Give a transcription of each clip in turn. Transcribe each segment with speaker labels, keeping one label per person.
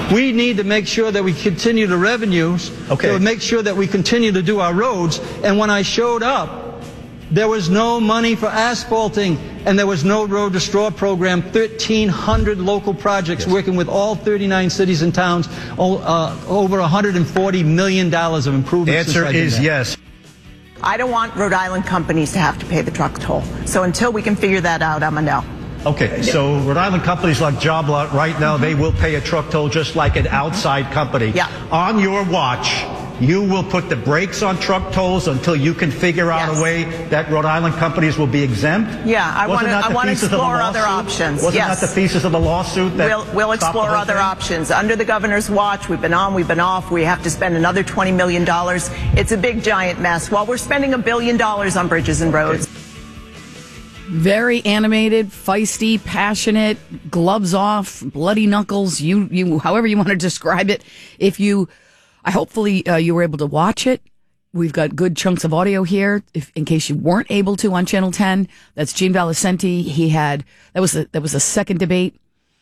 Speaker 1: We need to make sure that we continue the revenues to make sure that we continue to do our roads. And when I showed up, there was no money for asphalting, and there was no Road to Straw program. 1,300 local projects working with all 39 cities and towns, over $140 million of improvements.
Speaker 2: Answer is yes.
Speaker 3: I don't want Rhode Island companies to have to pay the truck toll. So until we can figure that out, I'm a no.
Speaker 2: Okay, so Rhode Island companies like Job Lot right now, they will pay a truck toll just like an outside company.
Speaker 3: Yeah.
Speaker 2: On your watch, you will put the brakes on truck tolls until you can figure out a way that Rhode Island companies will be exempt?
Speaker 3: Yeah, I want to explore other options.
Speaker 2: Wasn't that the thesis of the lawsuit?
Speaker 3: We'll explore other options. Under the governor's watch, we've been on, we've been off. We have to spend another $20 million. It's a big, giant mess while we're spending $1 billion on bridges and roads.
Speaker 4: Very animated, feisty, passionate, gloves off, bloody knuckles, you however you want to describe it. Hopefully you were able to watch it. We've got good chunks of audio here, in case you weren't able to on Channel 10. That's Gene Valicenti. That was the second debate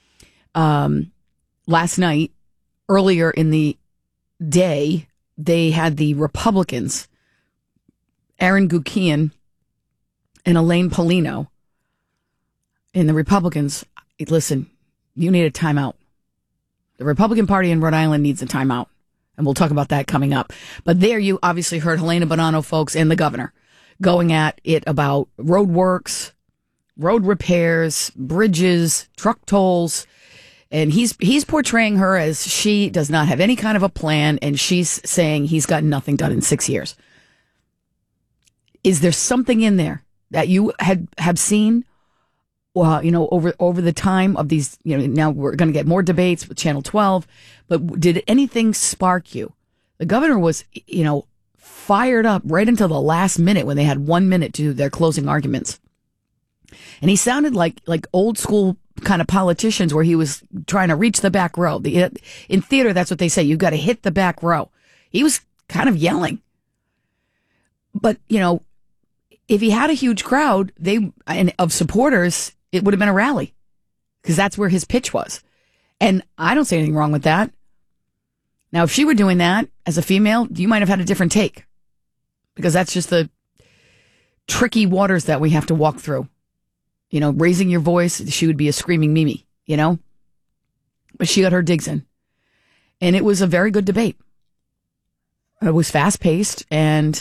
Speaker 4: last night. Earlier in the day, they had the Republicans, Aaron Guckian and Elaine Paulino. And the Republicans, listen, you need a timeout. The Republican Party in Rhode Island needs a timeout. And we'll talk about that coming up. But there you obviously heard Helena Bonanno, folks, and the governor going at it about road works, road repairs, bridges, truck tolls. And he's portraying her as she does not have any kind of a plan, and she's saying he's got nothing done in 6 years. Is there something in there that you have seen, over the time of these, now we're going to get more debates with Channel 12, but did anything spark you? The governor was, fired up right until the last minute when they had 1 minute to do their closing arguments. And he sounded like old school kind of politicians where he was trying to reach the back row. In theater, that's what they say. You've got to hit the back row. He was kind of yelling. But, if he had a huge crowd of supporters, it would have been a rally because that's where his pitch was. And I don't see anything wrong with that. Now, if she were doing that as a female, you might have had a different take because that's just the tricky waters that we have to walk through. Raising your voice, she would be a screaming Mimi, But she got her digs in. And it was a very good debate. It was fast paced and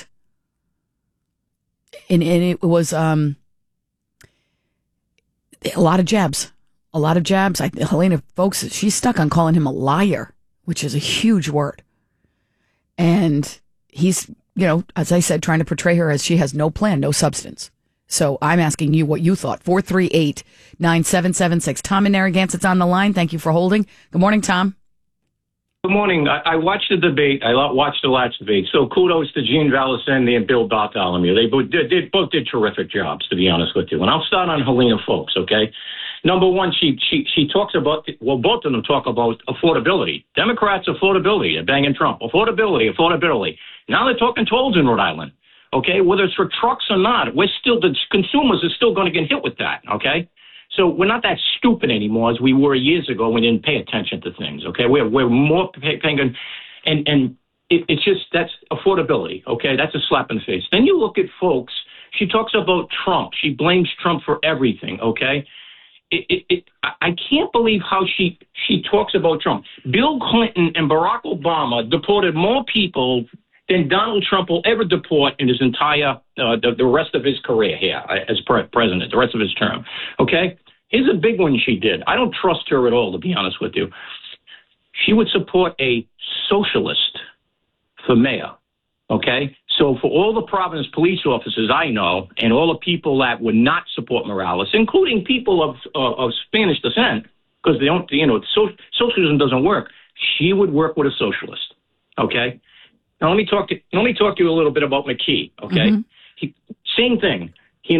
Speaker 4: it was a lot of jabs. Helena, folks, she's stuck on calling him a liar, which is a huge word. And he's, as I said, trying to portray her as she has no plan, no substance. So I'm asking you what you thought. 438-9776. Tom in Narragansett on the line. Thank you for holding. Good morning, Tom.
Speaker 5: Good morning. I watched the debate. I watched the last debate. So kudos to Gene Valicenti and Bill Bartholomew. They both did terrific jobs, to be honest with you. And I'll start on Helena, folks, okay? Number one, she talks about, both of them talk about affordability. Democrats, affordability. They're banging Trump. Affordability. Now they're talking tolls in Rhode Island, okay? Whether it's for trucks or not, the consumers are still going to get hit with that, okay? So we're not that stupid anymore as we were years ago when we didn't pay attention to things, okay? We're more paying, and it's just, that's affordability, okay? That's a slap in the face. Then you look at folks, she talks about Trump. She blames Trump for everything, okay? I can't believe how she talks about Trump. Bill Clinton and Barack Obama deported more people than Donald Trump will ever deport in his entire, the rest of his career here as president, the rest of his term. Okay? Here's a big one she did. I don't trust her at all, to be honest with you. She would support a socialist for mayor. Okay? So for all the Providence police officers I know and all the people that would not support Morales, including people of Spanish descent, because they don't, socialism doesn't work, she would work with a socialist. Okay? Now, let me talk to you a little bit about McKee, okay? Mm-hmm. Same thing. He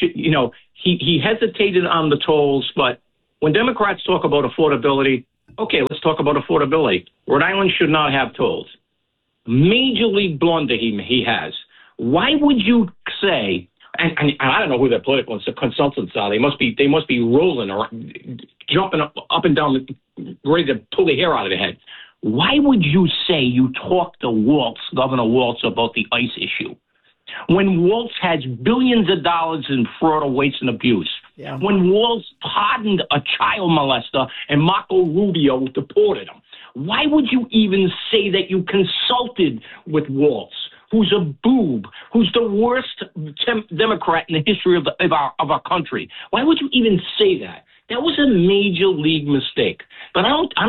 Speaker 5: hesitated on the tolls, but when Democrats talk about affordability, okay, let's talk about affordability. Rhode Island should not have tolls. Major league blunder he has. Why would you say, and I don't know who their political consultants are. They must be rolling or jumping up and down ready to pull the hair out of their head. Why would you say you talked to Waltz, Governor Waltz, about the ICE issue? When Waltz has billions of dollars in fraud, waste, and abuse. Yeah. When Waltz pardoned a child molester and Marco Rubio deported him. Why would you even say that you consulted with Waltz, who's a boob, who's the worst Democrat in the history of our country? Why would you even say that? That was a major league mistake. But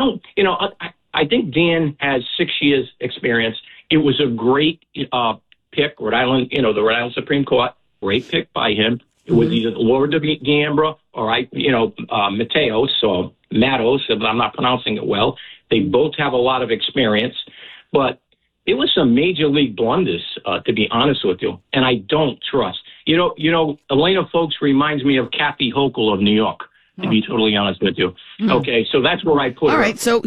Speaker 5: I think Dan has 6 years experience. It was a great pick, Rhode Island, the Rhode Island Supreme Court, great pick by him. It was either Laura Gambra or Mateos or Matos, if I'm not pronouncing it well. They both have a lot of experience, but it was some major league blunders, to be honest with you. And I don't trust. Elena Folks reminds me of Kathy Hochul of New York, to be totally honest with you. Okay, so that's where I put her.
Speaker 4: All right, so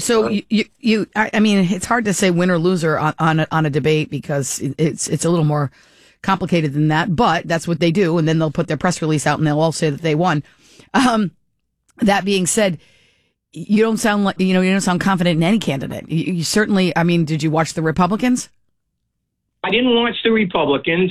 Speaker 4: I mean, it's hard to say win or loser on a debate because it's a little more complicated than that, but that's what they do, and then they'll put their press release out and they'll all say that they won. That being said, you don't sound like you don't sound confident in any candidate. You certainly, I mean, did you watch the Republicans?
Speaker 5: I didn't watch the Republicans.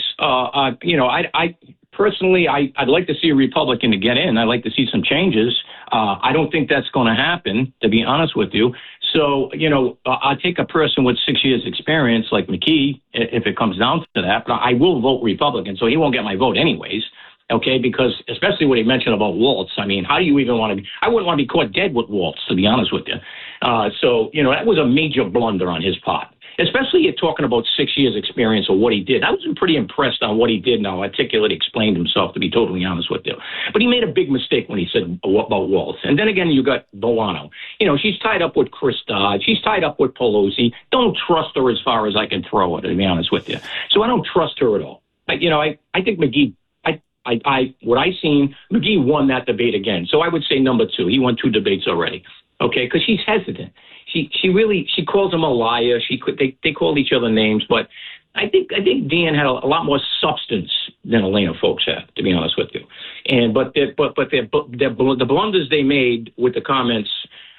Speaker 5: I personally, I'd like to see a Republican to get in. I'd like to see some changes. I don't think that's going to happen, to be honest with you. So, I'll take a person with 6 years experience like McKee if it comes down to that. But I will vote Republican, so he won't get my vote anyways. Okay, because especially what he mentioned about Waltz. I mean, how do you even want to I wouldn't want to be caught dead with Waltz, to be honest with you. So, that was a major blunder on his part. Especially you're talking about 6 years experience or what he did. I was pretty impressed on what he did and how articulate he explained himself, to be totally honest with you. But he made a big mistake when he said about Waltz. And then again, you got Bolano. She's tied up with Chris Dodd. She's tied up with Pelosi. Don't trust her as far as I can throw her, to be honest with you. So I don't trust her at all. I think McGee, what I seen, McGee won that debate again. So I would say number 2. He won 2 debates already. Okay, because she's hesitant. She calls him a liar. They called each other names, but I think Dan had a lot more substance than Elena Folks had, to be honest with you. And the blunders they made with the comments,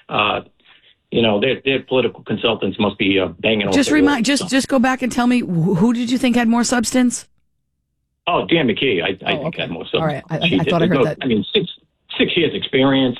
Speaker 5: their political consultants must be banging.
Speaker 4: Just go back and tell me who did you think had more substance?
Speaker 5: Oh, Dan McKee, I think had more substance.
Speaker 4: All right, I thought I heard that.
Speaker 5: I mean, 6 years experience.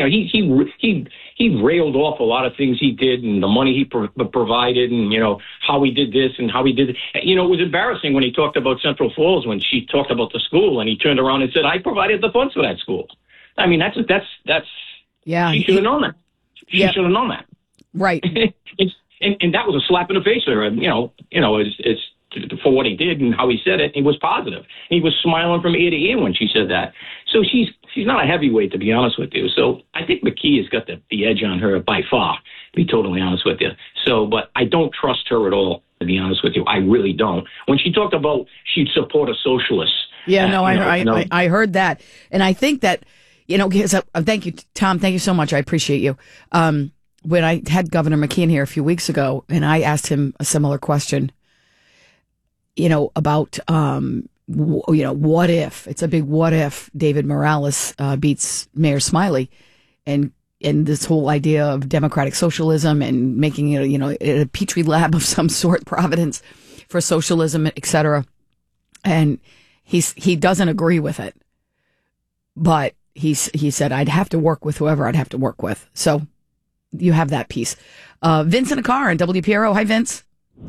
Speaker 5: He railed off a lot of things he did and the money he provided and, how he did this and how he did it. It was embarrassing when he talked about Central Falls when she talked about the school and he turned around and said, I provided the funds for that school. I mean, that's
Speaker 4: yeah.
Speaker 5: She should have known that. She should have known that.
Speaker 4: Right.
Speaker 5: and that was a slap in the face for her. It's for what he did and how he said it. He was positive. He was smiling from ear to ear when she said that. So she's not a heavyweight, to be honest with you. So I think McKee has got the edge on her by far, to be totally honest with you. So, but I don't trust her at all, to be honest with you. I really don't. When she talked about she'd support a socialist.
Speaker 4: Yeah, I heard that. And I think that, thank you, Tom. Thank you so much. I appreciate you. When I had Governor McKeon here a few weeks ago, and I asked him a similar question, about, what if, it's a big what if David Morales beats Mayor Smiley and this whole idea of democratic socialism and making it, a petri lab of some sort, Providence for socialism, et cetera. And he doesn't agree with it, but he said, I'd have to work with whoever I'd have to work with. So you have that piece. Vince in a car in WPRO. Hi, Vince.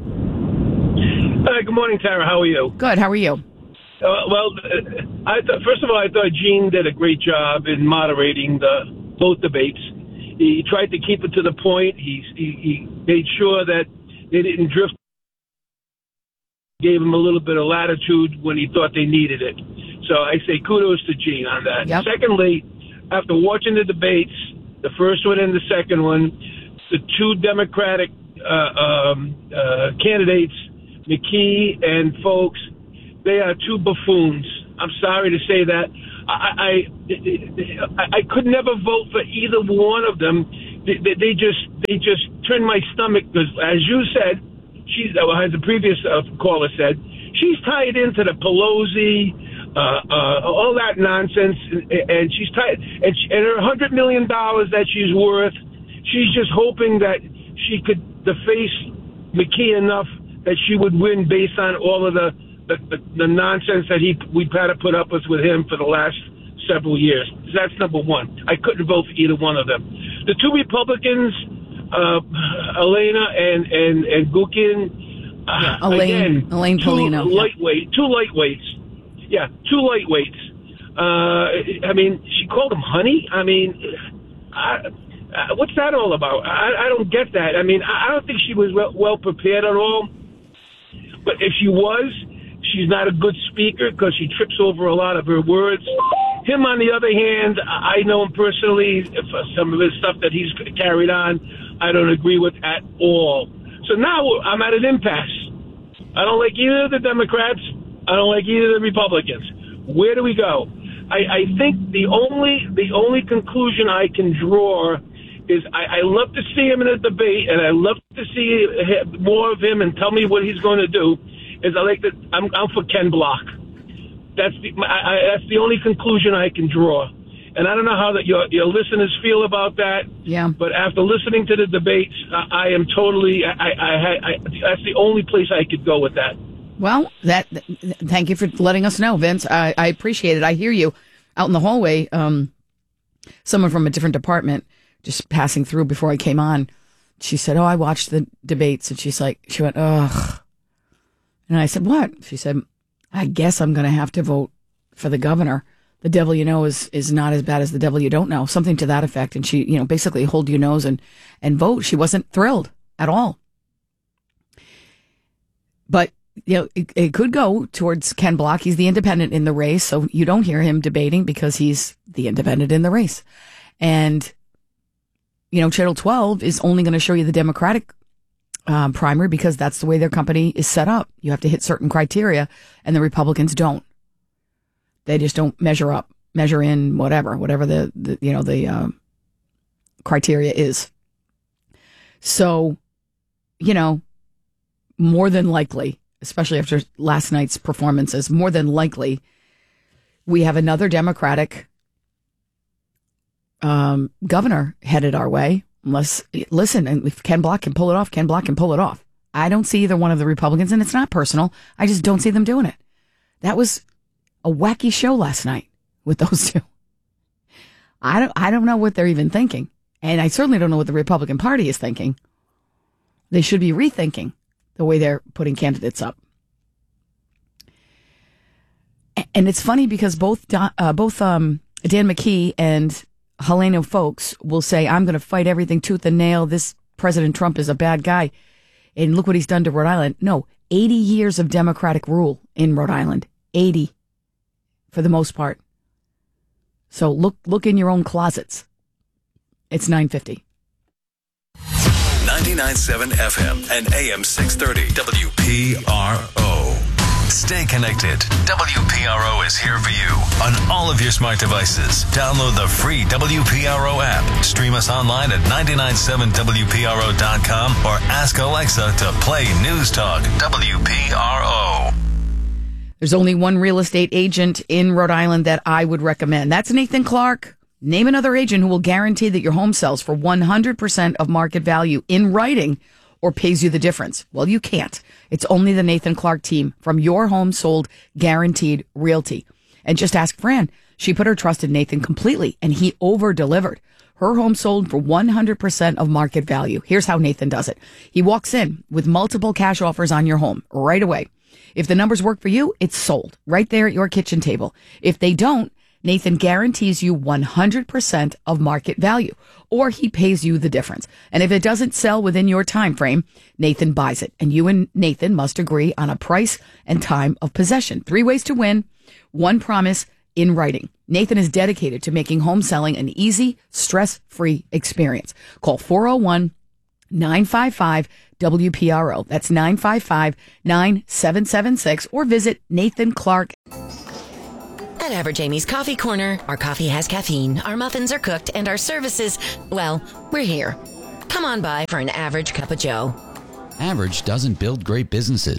Speaker 6: Good morning, Tara. How are you?
Speaker 4: Good. How are you?
Speaker 6: First of all, I thought Gene did a great job in moderating both debates. He tried to keep it to the point. He made sure that they didn't drift. Gave him a little bit of latitude when he thought they needed it. So I say kudos to Gene on that.
Speaker 4: Yep.
Speaker 6: Secondly, after watching the debates, the first one and the second one, the 2 Democratic candidates, McKee and Folks, they are 2 buffoons. I'm sorry to say that. I could never vote for either one of them. They just turned my stomach because, as you said, as the previous caller said, she's tied into the Pelosi, all that nonsense, and she's tied, and her $100 million that she's worth she's just hoping that she could deface McKee enough that she would win based on all of the nonsense that we've had to put up with him for the last several years. That's number one. I couldn't vote for either one of them. The two Republicans, Elena and Gukin,
Speaker 4: Elaine Paulino.
Speaker 6: Two lightweights. Yeah, two lightweights. I mean, she called him honey. I mean, what's that all about? I don't get that. I mean, I don't think she was well prepared at all. But if she was, she's not a good speaker because she trips over a lot of her words. Him, on the other hand, I know him personally. For some of his stuff that he's carried on, I don't agree with at all. So now I'm at an impasse. I don't like either of the Democrats. I don't like either of the Republicans. Where do we go? I think the only conclusion I can draw is I love to see him in a debate, and I love to see more of him and tell me what he's going to do. I'm for Ken Block. That's the only conclusion I can draw. And I don't know how that your listeners feel about that.
Speaker 4: Yeah.
Speaker 6: But after listening to the debates, I am totally. That's the only place I could go with that.
Speaker 4: Well, thank you for letting us know, Vince. I appreciate it. I hear you out in the hallway. Someone from a different department just passing through before I came on. She said, "Oh, I watched the debates," and she went, "Ugh." And I said, "What?" She said, "I guess I'm going to have to vote for the governor. The devil you know is not as bad as the devil you don't know," something to that effect. And she, basically hold your nose and vote. She wasn't thrilled at all. But, it could go towards Ken Block. He's the independent in the race. So you don't hear him debating because he's the independent in the race. And, Channel 12 is only going to show you the Democratic primary because that's the way their company is set up. You have to hit certain criteria and the Republicans don't. They just don't measure in whatever the criteria is. So, more than likely, especially after last night's performances, more than likely, we have another Democratic governor headed our way. Unless, listen, and if Ken Block can pull it off, Ken Block can pull it off. I don't see either one of the Republicans, and it's not personal. I just don't see them doing it. That was a wacky show last night with those two. I don't know what they're even thinking. And I certainly don't know what the Republican Party is thinking. They should be rethinking the way they're putting candidates up. And it's funny because both Dan McKee and Helena Foulkes will say, "I'm going to fight everything tooth and nail. This President Trump is a bad guy. And look what he's done to Rhode Island." No, 80 years of Democratic rule in Rhode Island. 80. For the most part. So look in your own closets. It's 9:50.
Speaker 7: 99.7 FM and AM 630 WPRO. Stay connected. WPRO is here for you on all of your smart devices. Download the free WPRO app. Stream us online at 997WPRO.com or ask Alexa to play News Talk WPRO.
Speaker 4: There's only one real estate agent in Rhode Island that I would recommend. That's Nathan Clark. Name another agent who will guarantee that your home sells for 100% of market value in writing or pays you the difference. Well, you can't. It's only the Nathan Clark team from Your Home Sold Guaranteed Realty. And just ask Fran. She put her trust in Nathan completely, and he over-delivered. Her home sold for 100% of market value. Here's how Nathan does it. He walks in with multiple cash offers on your home right away. If the numbers work for you, it's sold right there at your kitchen table. If they don't, Nathan guarantees you 100% of market value, or he pays you the difference. And if it doesn't sell within your time frame, Nathan buys it. And you and Nathan must agree on a price and time of possession. 3 ways to win, one promise in writing. Nathan is dedicated to making home selling an easy, stress-free experience. Call 401-955-WPRO. That's 955-9776, or visit Nathan Clark.
Speaker 8: At Average Amy's Coffee Corner, our coffee has caffeine, our muffins are cooked, and our services, well, we're here. Come on by for an average cup of joe.
Speaker 9: Average doesn't build great businesses.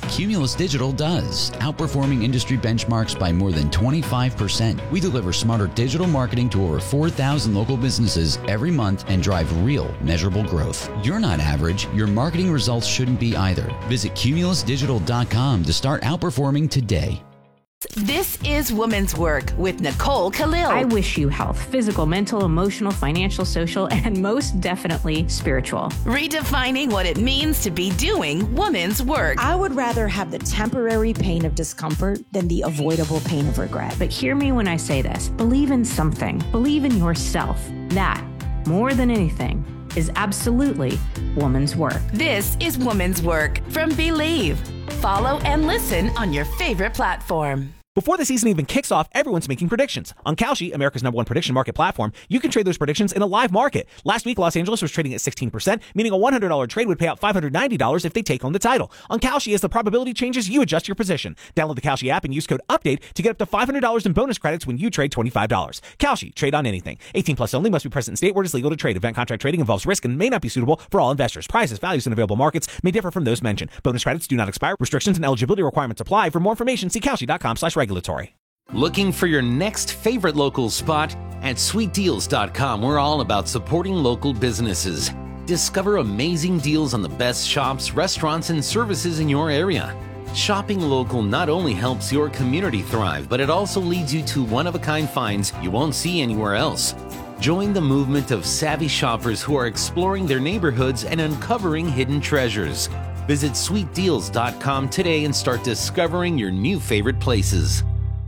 Speaker 9: Cumulus Digital does, outperforming industry benchmarks by more than 25%. We deliver smarter digital marketing to over 4,000 local businesses every month and drive real, measurable growth. You're not average. Your marketing results shouldn't be either. Visit cumulusdigital.com to start outperforming today.
Speaker 10: This is Woman's Work with Nicole Khalil.
Speaker 11: I wish you health, physical, mental, emotional, financial, social, and most definitely spiritual.
Speaker 10: Redefining what it means to be doing woman's work.
Speaker 12: I would rather have the temporary pain of discomfort than the avoidable pain of regret.
Speaker 11: But hear me when I say this. Believe in something. Believe in yourself. That, more than anything, is absolutely woman's work.
Speaker 10: This is Woman's Work from Believe. Follow and listen on your favorite platform.
Speaker 13: Before the season even kicks off, everyone's making predictions. On Kalshi, America's #1 prediction market platform, you can trade those predictions in a live market. Last week, Los Angeles was trading at 16%, meaning a $100 trade would pay out $590 if they take home the title. On Kalshi, as the probability changes, you adjust your position. Download the Kalshi app and use code UPDATE to get up to $500 in bonus credits when you trade $25. Kalshi, trade on anything. 18 plus only, must be present in state where it is legal to trade. Event contract trading involves risk and may not be suitable for all investors. Prices, values, and available markets may differ from those mentioned. Bonus credits do not expire. Restrictions and eligibility requirements apply. For more information, see Kalshi.com/regulatory.
Speaker 14: Looking for your next favorite local spot? At sweetdeals.com, we're all about supporting local businesses. Discover amazing deals on the best shops, restaurants, and services in your area. Shopping local not only helps your community thrive, but it also leads you to one-of-a-kind finds you won't see anywhere else. Join the movement of savvy shoppers who are exploring their neighborhoods and uncovering hidden treasures. Visit sweetdeals.com today and start discovering your new favorite places.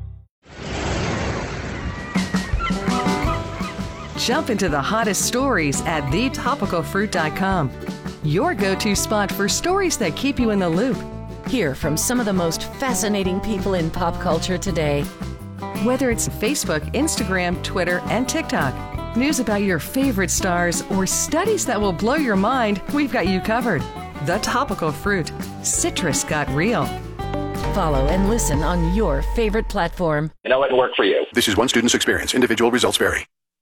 Speaker 15: Jump into the hottest stories at thetopicalfruit.com. Your go-to spot for stories that keep you in the loop.
Speaker 8: Hear from some of the most fascinating people in pop culture today.
Speaker 15: Whether it's Facebook, Instagram, Twitter, and TikTok, news about your favorite stars, or studies that will blow your mind, we've got you covered. The Topical Fruit. Citrus got real.
Speaker 8: Follow and listen on your favorite platform.
Speaker 16: And I'll let it work for you.
Speaker 17: This is one student's experience. Individual results vary.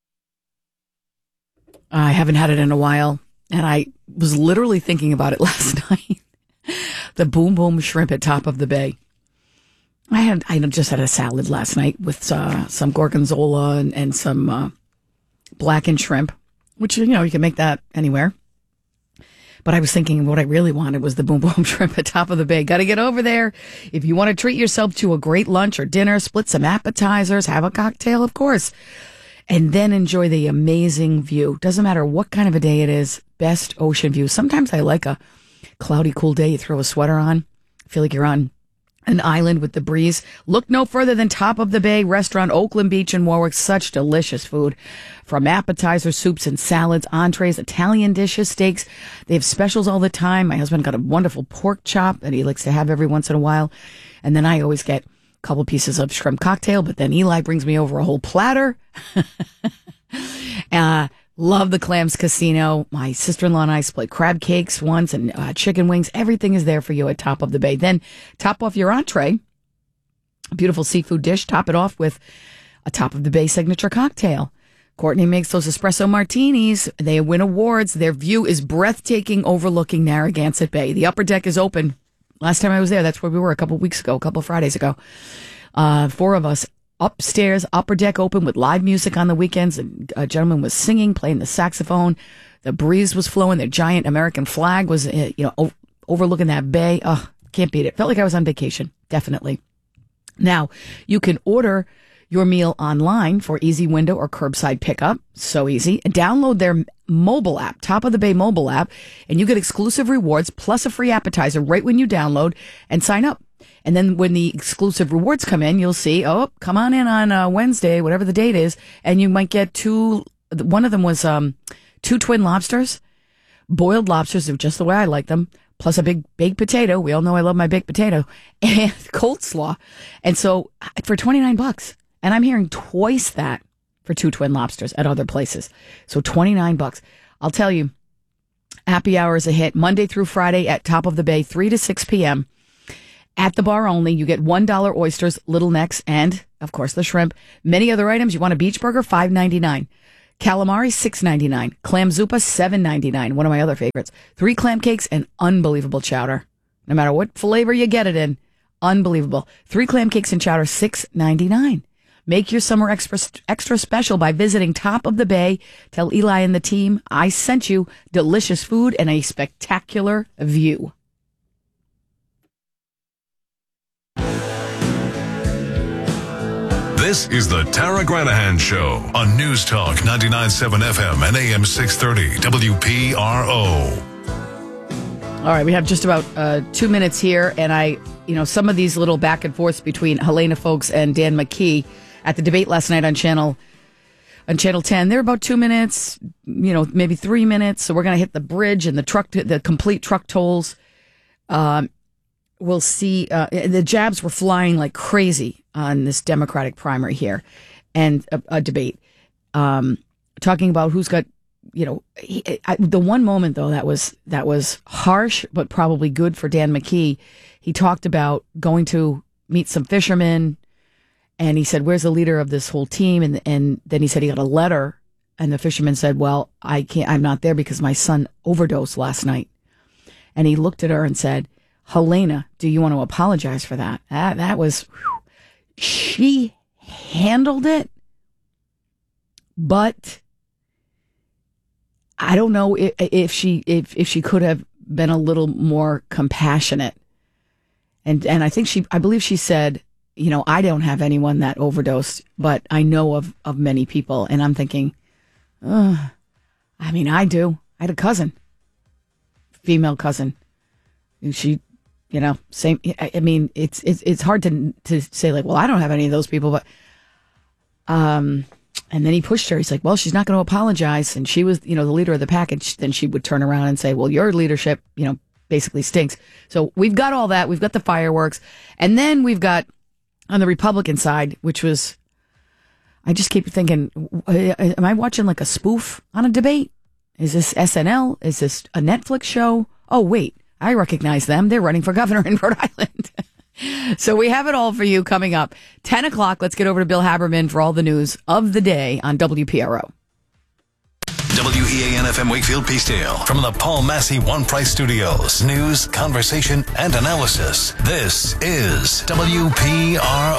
Speaker 4: I haven't had it in a while, and I was literally thinking about it last night. The Boom Boom Shrimp at Top of the Bay. I just had a salad last night with some gorgonzola and some blackened shrimp, which, you can make that anywhere. But I was thinking what I really wanted was the Boom Boom Shrimp at Top of the Bay. Got to get over there. If you want to treat yourself to a great lunch or dinner, split some appetizers, have a cocktail, of course, and then enjoy the amazing view. Doesn't matter what kind of a day it is, best ocean view. Sometimes I like a cloudy, cool day. You throw a sweater on, feel like you're on an island with the breeze. Look no further than Top of the Bay Restaurant, Oakland Beach in Warwick. Such delicious food. From appetizers, soups, and salads, entrees, Italian dishes, steaks. They have specials all the time. My husband got a wonderful pork chop that he likes to have every once in a while. And then I always get couple pieces of shrimp cocktail, but then Eli brings me over a whole platter. Love the Clams Casino. My sister-in-law and I split crab cakes once and chicken wings. Everything is there for you at Top of the Bay. Then top off your entree, a beautiful seafood dish. Top it off with a Top of the Bay signature cocktail. Courtney makes those espresso martinis. They win awards. Their view is breathtaking, overlooking Narragansett Bay. The upper deck is open. Last time I was there, that's where we were a couple Fridays ago. 4 of us upstairs, upper deck open with live music on the weekends. And a gentleman was singing, playing the saxophone. The breeze was flowing. Their giant American flag was, overlooking that bay. Oh, can't beat it. Felt like I was on vacation. Definitely. Now, you can order your meal online for easy window or curbside pickup. So easy. Download their mobile app, Top of the Bay mobile app, and you get exclusive rewards plus a free appetizer right when you download and sign up. And then when the exclusive rewards come in, you'll see, come on in on Wednesday, whatever the date is, and you might get 2. One of them was 2 twin lobsters, boiled lobsters, just the way I like them, plus a big baked potato. We all know I love my baked potato, and coleslaw. And so for $29, and I'm hearing twice that for 2 twin lobsters at other places. So $29. I'll tell you, happy hour is a hit. Monday through Friday at Top of the Bay, 3 to 6 p.m. At the bar only. You get $1 oysters, little necks, and, of course, the shrimp. Many other items. You want a beach burger? $5.99. Calamari, $6.99. Clam zuppa, $7.99. One of my other favorites. 3 clam cakes and unbelievable chowder. no matter what flavor you get it in. Unbelievable. 3 clam cakes and chowder, $6.99. Make your summer extra special by visiting Top of the Bay. Tell Eli and the team I sent you. Delicious food and a spectacular view.
Speaker 7: This is the Tara Granahan Show on News Talk 99.7 FM and AM 630 WPRO.
Speaker 4: All right, we have just about 2 minutes here, and some of these little back and forths between Helena Foulkes and Dan McKee at the debate last night on Channel 10. They're about 2 minutes, maybe 3 minutes. So we're going to hit the bridge and the complete truck tolls. We'll see. The jabs were flying like crazy on this Democratic primary here, and a debate talking about who's got. The one moment though that was harsh, but probably good for Dan McKee. He talked about going to meet some fishermen, and he said, "Where's the leader of this whole team?" And then he said he got a letter, and the fisherman said, "Well, I'm not there because my son overdosed last night." And he looked at her and said, "Helena, do you want to apologize for that?" That was, she handled it, but I don't know if she could have been a little more compassionate. And I believe she said, I don't have anyone that overdosed, but I know of many people. And I'm thinking, I do. I had a cousin, female cousin. And she, same. I mean, it's hard to say like, well, I don't have any of those people, but, and then he pushed her. He's like, well, she's not going to apologize. And she was, the leader of the package. Then she would turn around and say, well, your leadership, basically stinks. So we've got all that. We've got the fireworks. And then we've got on the Republican side, which was, I just keep thinking, am I watching like a spoof on a debate? Is this SNL? Is this a Netflix show? Oh, wait, I recognize them. They're running for governor in Rhode Island. So we have it all for you coming up. 10 o'clock, let's get over to Bill Haberman for all the news of the day on WPRO.
Speaker 7: WEAN FM Wakefield Peacedale from the Paul Massey One Price Studios. News, conversation, and analysis. This is WPRO.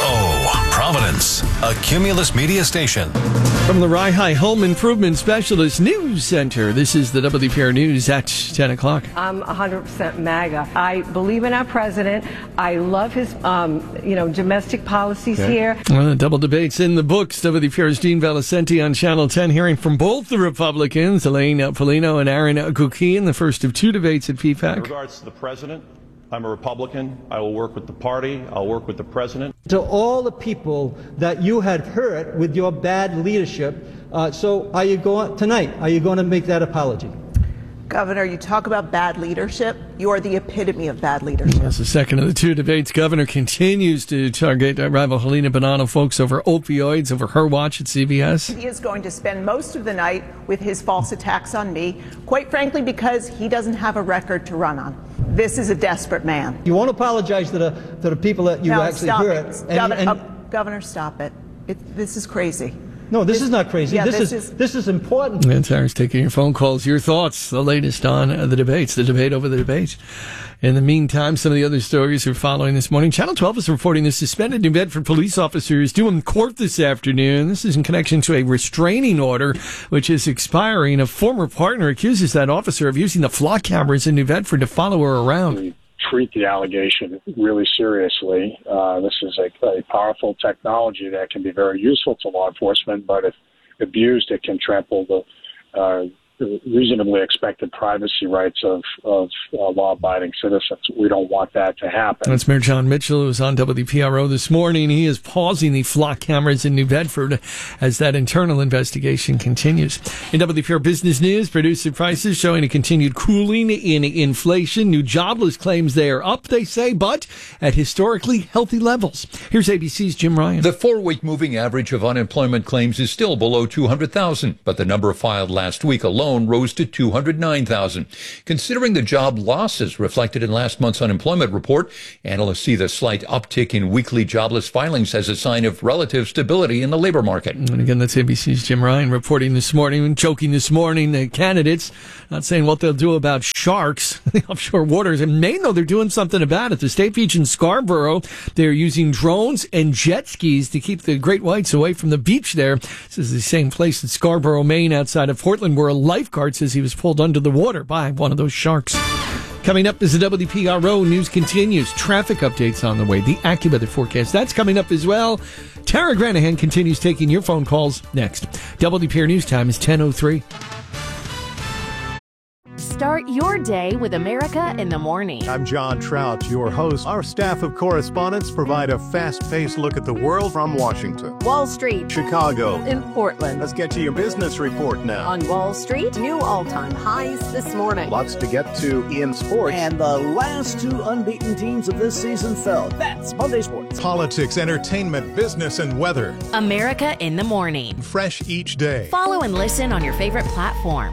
Speaker 7: Providence, a Cumulus media station.
Speaker 16: From the Rye Home Improvement Specialist News Center, this is the WPR News at 10 o'clock.
Speaker 18: I'm 100% MAGA. I believe in our president. I love his, domestic policies here.
Speaker 16: Double debates in the books. WPR's Dean Valicenti on Channel 10, hearing from both the Republicans, Elaine Polino and Aaron Kukian, the first of 2 debates at PPAC.
Speaker 19: In regards to the president, I'm a Republican. I will work with the party. I'll work with the president.
Speaker 1: To all the people that you had hurt with your bad leadership, so are you going to make that apology?
Speaker 3: Governor, you talk about bad leadership. You are the epitome of bad leadership.
Speaker 16: That's the second of the 2 debates. Governor continues to target rival Helena Bonanno Foulkes over opioids, over her watch at CBS.
Speaker 3: He is going to spend most of the night with his false attacks on me, quite frankly, because he doesn't have a record to run on. This is a desperate man.
Speaker 1: You won't apologize to the people that you actually hurt.
Speaker 3: Governor, stop it. This is crazy.
Speaker 1: No, this is not crazy.
Speaker 3: Yeah,
Speaker 1: this is important.
Speaker 16: And Tara's taking your phone calls, your thoughts, the latest on the debates, the debate over the debates. In the meantime, some of the other stories we're following this morning. Channel 12 is reporting the suspended New Bedford police officer is due in court this afternoon. This is in connection to a restraining order, which is expiring. A former partner accuses that officer of using the flock cameras in New Bedford to follow her around.
Speaker 20: Treat the allegation really seriously. This is a powerful technology that can be very useful to law enforcement, but if abused, it can trample the reasonably expected privacy rights of law-abiding citizens. We don't want that to happen.
Speaker 16: That's Mayor John Mitchell, who was on WPRO this morning. He is pausing the flock cameras in New Bedford as that internal investigation continues. In WPR Business News, producer prices showing a continued cooling in inflation. New jobless claims they are up, they say, but at historically healthy levels. Here's ABC's Jim Ryan.
Speaker 21: The 4-week moving average of unemployment claims is still below 200,000, but the number filed last week alone alone rose to 209,000. Considering the job losses reflected in last month's unemployment report, analysts see the slight uptick in weekly jobless filings as a sign of relative stability in the labor market.
Speaker 16: And again, that's ABC's Jim Ryan reporting this morning and joking this morning. The candidates not saying what they'll do about sharks, the offshore waters. In Maine, though, they're doing something about it. The State Beach in Scarborough, they're using drones and jet skis to keep the great whites away from the beach there. This is the same place in Scarborough, Maine, outside of Portland, where a lifeguard says he was pulled under the water by one of those sharks. Coming up as the WPRO news continues. Traffic updates on the way. The AccuWeather forecast. That's coming up as well. Tara Granahan continues taking your phone calls next. WPR News Time is 10:03.
Speaker 10: Start your day with America in the Morning.
Speaker 22: I'm John Trout, your host. Our staff of correspondents provide a fast-paced look at the world from Washington,
Speaker 10: Wall Street,
Speaker 22: Chicago,
Speaker 10: in Portland.
Speaker 22: Let's get to your business report now.
Speaker 10: On Wall Street, new all-time highs this morning.
Speaker 22: Lots to get to in sports.
Speaker 23: And the last two unbeaten teams of this season fell. That's Monday Sports.
Speaker 22: Politics, entertainment, business, and weather.
Speaker 10: America in the Morning.
Speaker 22: Fresh each day.
Speaker 10: Follow and listen on your favorite platform.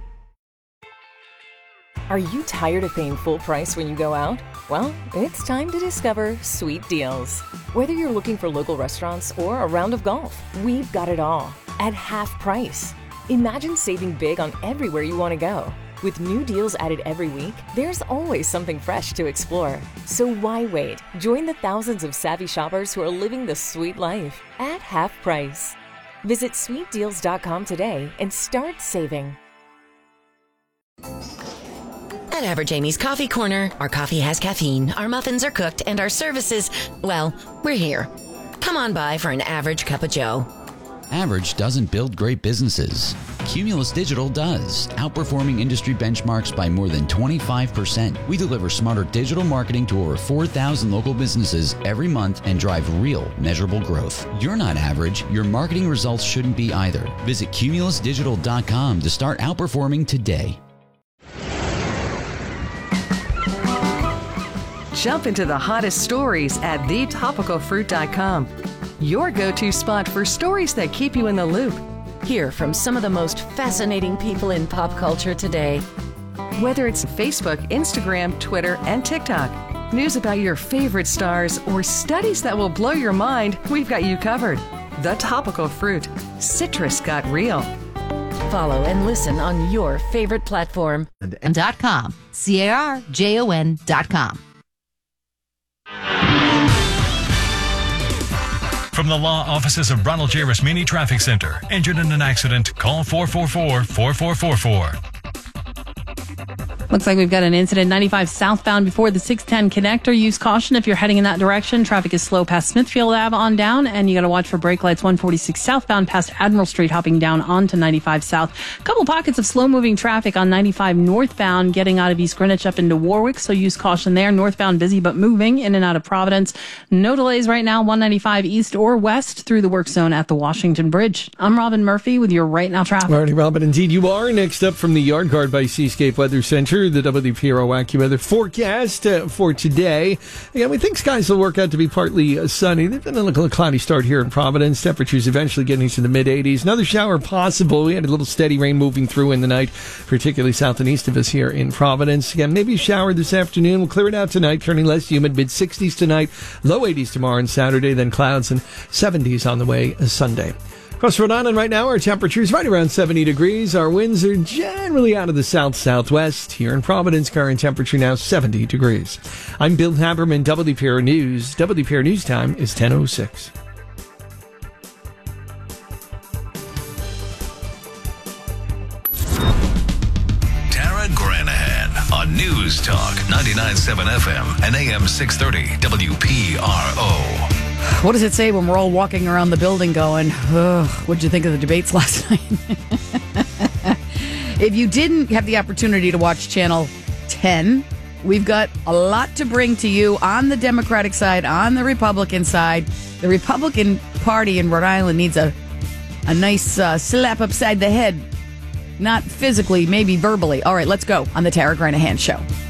Speaker 24: Are you tired of paying full price when you go out? Well, it's time to discover Sweet Deals. Whether you're looking for local restaurants or a round of golf, we've got it all at half price. Imagine saving big on everywhere you want to go. With new deals added every week, there's always something fresh to explore. So why wait? Join the thousands of savvy shoppers who are living the sweet life at half price. Visit sweetdeals.com today and start saving.
Speaker 8: At Average Amy's Coffee Corner, our coffee has caffeine, our muffins are cooked, and our services, well, we're here. Come on by for an average cup of joe.
Speaker 9: Average doesn't build great businesses. Cumulus Digital does, outperforming industry benchmarks by more than 25%. We deliver smarter digital marketing to over 4,000 local businesses every month and drive real, measurable growth. You're not average. Your marketing results shouldn't be either. Visit cumulusdigital.com to start outperforming today.
Speaker 15: Jump into the hottest stories at thetopicalfruit.com. Your go-to spot for stories that keep you in the loop.
Speaker 8: Hear from some of the most fascinating people in pop culture today.
Speaker 15: Whether it's Facebook, Instagram, Twitter, and TikTok, news about your favorite stars, or studies that will blow your mind, we've got you covered. The Topical Fruit. Citrus got real.
Speaker 8: Follow and listen on your favorite platform.
Speaker 25: .com. CARJON.com.
Speaker 7: From the law offices of Ronald J. Rasmini Traffic Center. Injured in an accident? Call 444-4444.
Speaker 26: Looks like we've got an incident 95 southbound before the 610 connector. Use caution if you're heading in that direction. Traffic is slow past Smithfield Ave on down, and you got to watch for brake lights 146 southbound past Admiral Street, hopping down onto 95 south. A couple pockets of slow moving traffic on 95 northbound, getting out of East Greenwich up into Warwick, so use caution there. Northbound busy but moving in and out of Providence. No delays right now, 195 east or west through the work zone at the Washington Bridge. I'm Robin Murphy with your Right Now traffic.
Speaker 16: All right, Robin, indeed you are. Next up from the Yard Guard by Seascape Weather Center, the WPRO AccuWeather forecast for today. Again, we think skies will work out to be partly sunny. They've been a little cloudy start here in Providence. Temperatures eventually getting to the mid-80s. Another shower possible. We had a little steady rain moving through in the night, particularly south and east of us here in Providence. Again, maybe a shower this afternoon. We'll clear it out tonight, turning less humid. Mid-60s tonight, low 80s tomorrow and Saturday, then clouds and 70s on the way Sunday. Across Rhode Island right now, our temperature is right around 70 degrees. Our winds are generally out of the south-southwest. Here in Providence, current temperature now 70 degrees. I'm Bill Haberman, WPR News. WPR News time is 10:06.
Speaker 7: Tara Granahan on News Talk 99.7 FM and AM 630 WPRO.
Speaker 4: What does it say when we're all walking around the building going, what'd you think of the debates last night? If you didn't have the opportunity to watch Channel 10, we've got a lot to bring to you on the Democratic side, on the Republican side. The Republican Party in Rhode Island needs a nice slap upside the head. Not physically, maybe verbally. All right, let's go on the Tara Granahan Show.